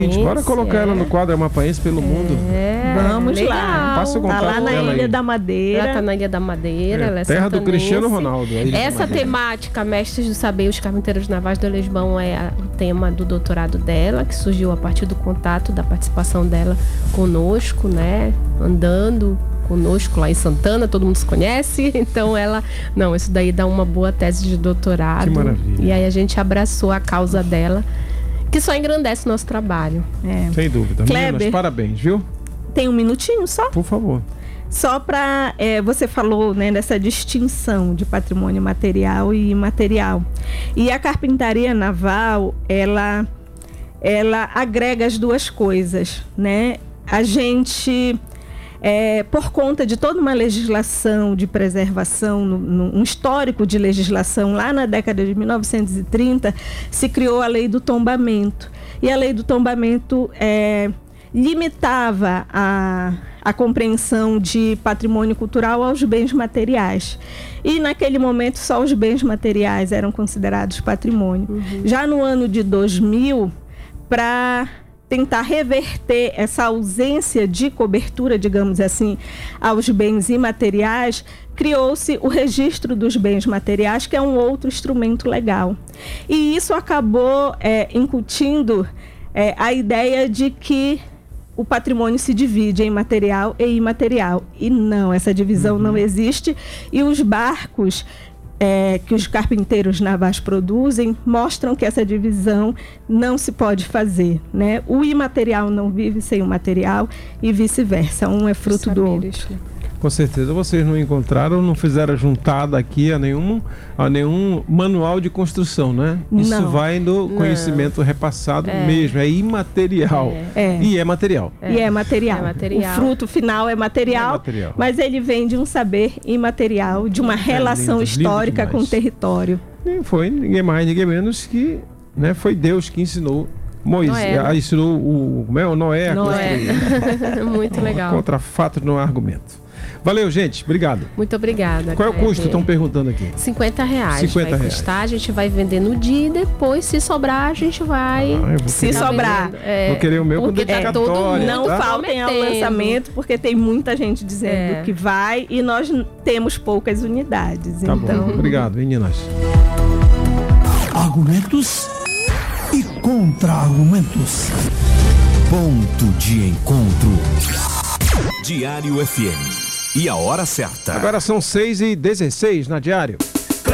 Bora colocar ela no quadro Amapaense pelo mundo. Vamos lá. Passa o contato tá lá na Ilha aí. da Madeira. Ela tá na Ilha da Madeira, ela é terra do santanense. Cristiano Ronaldo. Essa temática, Mestres do Saber, os Carpinteiros Navais do Lesbão, é o tema do doutorado dela, que surgiu a partir do contato, da participação dela conosco, né? Andando conosco lá em Santana, todo mundo se conhece. Então ela... Não, isso daí dá uma boa tese de doutorado. Que maravilha. E aí a gente abraçou a causa dela, que só engrandece o nosso trabalho. Sem dúvida. Kleber, Meninas, parabéns, viu? Tem um minutinho só? Por favor. Só para... você falou, né, dessa distinção de patrimônio material e imaterial. E a carpintaria naval, ela agrega as duas coisas, né? A gente... por conta de toda uma legislação de preservação, um histórico de legislação, lá na década de 1930, se criou a Lei do Tombamento. E a Lei do Tombamento limitava a compreensão de patrimônio cultural aos bens materiais. E naquele momento só os bens materiais eram considerados patrimônio. Já no ano de 2000, para tentar reverter essa ausência de cobertura, digamos assim, aos bens imateriais, criou-se o registro dos bens materiais, que é um outro instrumento legal. E isso acabou incutindo a ideia de que o patrimônio se divide em material e imaterial. E não, essa divisão não existe. E os barcos que os carpinteiros navais produzem mostram que essa divisão não se pode fazer, né? O imaterial não vive sem o material e vice-versa. Um é fruto do outro. Com certeza vocês não encontraram, não fizeram juntada aqui a nenhum manual de construção, né? Isso Não. vai do conhecimento repassado mesmo, é imaterial. E é material. E é material. É material. O fruto final é material, mas ele vem de um saber imaterial, de uma relação lindo, histórica lindo com o demais. território. Nem foi ninguém mais, ninguém menos que, né, foi Deus que ensinou Moisés, ensinou o Noé a construir. Muito legal. Contra fato não há argumento. Valeu, gente. Obrigado. Muito obrigada. Qual é o custo? Estão perguntando aqui. R$50 R$50 vai custar, a gente vai vender no dia e depois, se sobrar, a gente vai... Se sobrar. Vou querer o meu com porque dedicatória. todo mundo Não faltem ao prometendo. lançamento, porque tem muita gente dizendo que vai e nós temos poucas unidades. Tá então, bom. Obrigado, meninas. Argumentos e contra-argumentos. Ponto de encontro. Diário FM. E a hora certa. Agora são 6h16 na Diário.